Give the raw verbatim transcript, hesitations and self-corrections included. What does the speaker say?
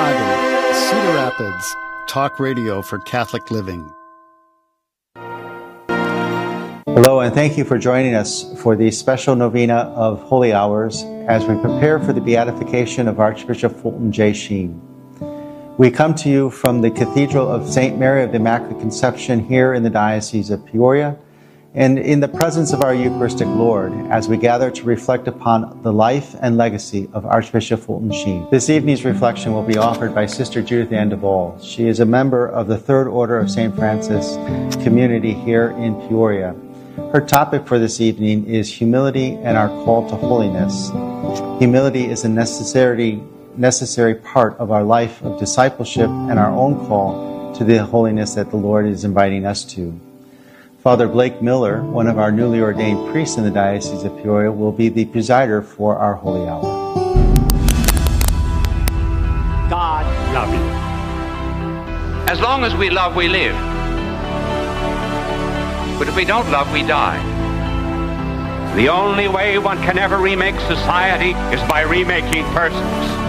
Chicago, Cedar Rapids, talk radio for Catholic living. Hello, and thank you for joining us for the special novena of Holy Hours as we prepare for the beatification of Archbishop Fulton J. Sheen. We come to you from the Cathedral of Saint Mary of the Immaculate Conception here in the Diocese of Peoria, and in the presence of our Eucharistic Lord as we gather to reflect upon the life and legacy of Archbishop Fulton Sheen. This evening's reflection will be offered by Sister Judith Ann Duvall. She is a member of the Third Order of Saint Francis community here in Peoria. Her topic for this evening is humility and our call to holiness. Humility is a necessary, necessary part of our life of discipleship and our own call to the holiness that the Lord is inviting us to. Father Blake Miller, one of our newly ordained priests in the Diocese of Peoria, will be the presider for our Holy Hour. God love you. As long as we love, we live. But if we don't love, we die. The only way one can ever remake society is by remaking persons.